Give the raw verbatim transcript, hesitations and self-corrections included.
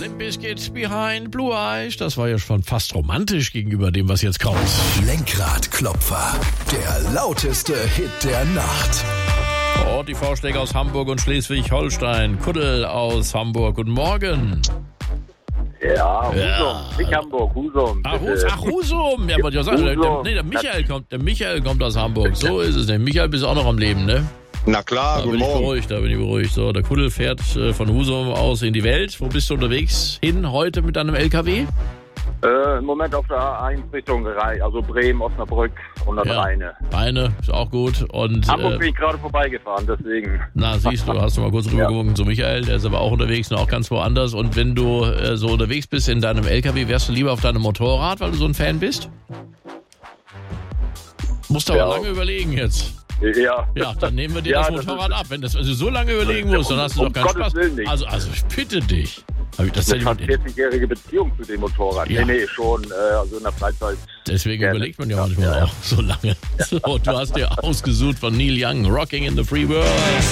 Limp Bizkit Behind Blue Eyes. Das war ja schon fast romantisch gegenüber dem, was jetzt kommt. Lenkradklopfer, der lauteste Hit der Nacht. Oh, die Vorschläge aus Hamburg und Schleswig-Holstein. Kuddel aus Hamburg. Guten Morgen. Ja, Husum. Ja. Nicht Hamburg, Husum. Ach, Hus, ach Husum. Ja, wollte ich ja sagen. Der, der, nee, der Michael kommt, der Michael kommt aus Hamburg. So ist es. Der Michael bist auch noch am Leben, ne? Na klar, Da guten bin ich Morgen. beruhigt, da bin ich beruhigt. So, der Kuddel fährt äh, von Husum aus in die Welt. Wo bist du unterwegs hin heute mit deinem L K W? Äh, Im Moment auf der A eins Richtung Rhein, also Bremen, Osnabrück und das Ja. Rheine. Beine, ist auch gut. Und Hamburg äh, bin ich gerade vorbeigefahren, deswegen. na, siehst du, hast du mal kurz rübergewunken Ja. zu Michael, der ist aber auch unterwegs und auch ganz woanders. Und wenn du äh, so unterwegs bist in deinem L K W, wärst du lieber auf deinem Motorrad, weil du so ein Fan bist? Musst du aber Ja. lange überlegen jetzt. Ja. Ja, dann nehmen wir dir Ja, das das Motorrad ab. Wenn das also so lange überlegen musst, dann hast du Um doch keinen Gottes Spaß. Willen nicht. Also, also ich bitte dich. Hab ich das Eine denn fast vierzig-jährige Beziehung zu dem Motorrad. Ja. Nee, nee, schon. Äh, also in der Freizeit. Deswegen Gerne. überlegt man ja Ja, manchmal ja, ja. auch so lange. So, du hast dir ausgesucht von Neil Young, Rocking in the Free World.